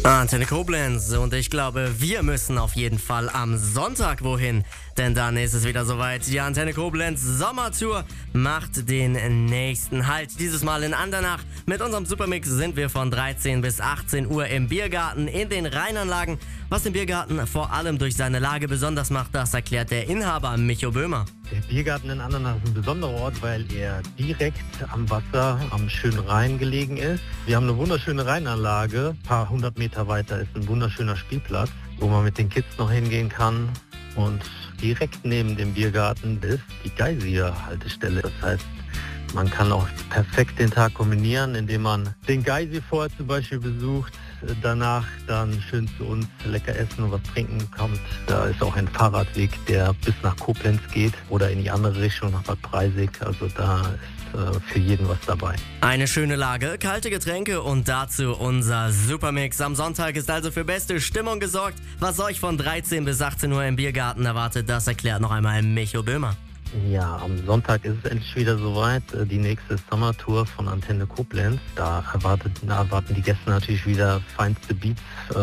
Antenne Koblenz, und ich glaube, wir müssen auf jeden Fall am Sonntag wohin, denn dann ist es wieder soweit. Die Antenne Koblenz Sommertour macht den nächsten Halt. Dieses Mal in Andernach. Mit unserem Supermix sind wir von 13 bis 18 Uhr im Biergarten in den Rheinanlagen. Was den Biergarten vor allem durch seine Lage besonders macht, das erklärt der Inhaber Micho Böhmer. Der Biergarten in Andernach ist ein besonderer Ort, weil er direkt am Wasser, am schönen Rhein gelegen ist. Wir haben eine wunderschöne Rheinanlage. Ein paar hundert Meter weiter ist ein wunderschöner Spielplatz, wo man mit den Kids noch hingehen kann. Und direkt neben dem Biergarten ist die Geysir-Haltestelle. Das heißt, man kann auch perfekt den Tag kombinieren, indem man den Geysir vorher zum Beispiel besucht, danach dann schön zu uns lecker essen und was trinken kommt. Da ist auch ein Fahrradweg, der bis nach Koblenz geht oder in die andere Richtung nach Bad Breisig. Also da ist für jeden was dabei. Eine schöne Lage, kalte Getränke und dazu unser Supermix. Am Sonntag ist also für beste Stimmung gesorgt. Was euch von 13 bis 18 Uhr im Biergarten erwartet, das erklärt noch einmal Micho Böhmer. Ja, am Sonntag ist es endlich wieder soweit. Die nächste Sommertour von Antenne Koblenz. Da erwarten die Gäste natürlich wieder feinste Beats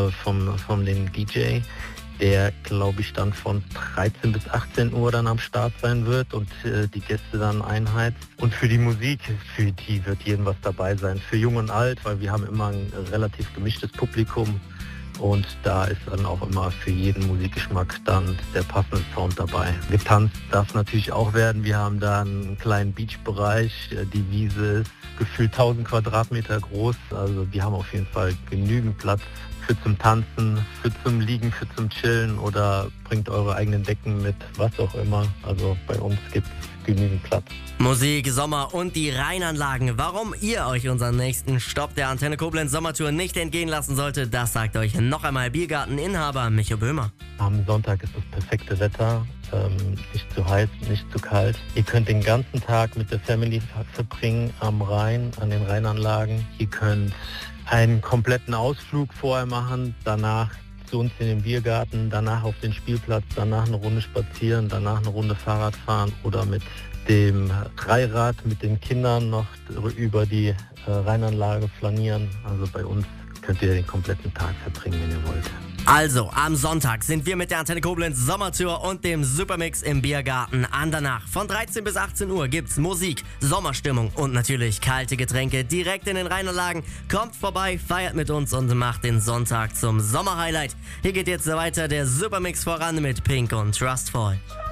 von dem DJ, der, glaube ich, dann von 13 bis 18 Uhr dann am Start sein wird und die Gäste dann einheizt. Und für die Musik, für die wird jedem was dabei sein. Für Jung und Alt, weil wir haben immer ein relativ gemischtes Publikum. Und da ist dann auch immer für jeden Musikgeschmack dann der passende Sound dabei. Getanzt darf natürlich auch werden. Wir haben da einen kleinen Beachbereich. Die Wiese ist gefühlt 1000 Quadratmeter groß. Also wir haben auf jeden Fall genügend Platz für zum Tanzen, für zum Liegen, für zum Chillen oder bringt eure eigenen Decken mit, was auch immer. Also bei uns gibt es genügend Platz. Musik, Sommer und die Rheinanlagen. Warum ihr euch unseren nächsten Stopp der Antenne Koblenz Sommertour nicht entgehen lassen solltet, das sagt euch noch einmal Biergarteninhaber Micho Böhmer. Am Sonntag ist das perfekte Wetter. Nicht zu heiß, nicht zu kalt. Ihr könnt den ganzen Tag mit der Family verbringen am Rhein, an den Rheinanlagen. Ihr könnt einen kompletten Ausflug vorher machen, danach zu uns in den Biergarten, danach auf den Spielplatz, danach eine Runde spazieren, danach eine Runde Fahrrad fahren oder mit dem Dreirad mit den Kindern noch über die Rheinanlage flanieren. Also bei uns könnt ihr den kompletten Tag verbringen, wenn ihr wollt. Also, am Sonntag sind wir mit der Antenne Koblenz Sommertour und dem Supermix im Biergarten Andernach. Von 13 bis 18 Uhr gibt's Musik, Sommerstimmung und natürlich kalte Getränke direkt in den Rheinanlagen. Kommt vorbei, feiert mit uns und macht den Sonntag zum Sommerhighlight. Hier geht jetzt weiter der Supermix voran mit Pink und Trustful.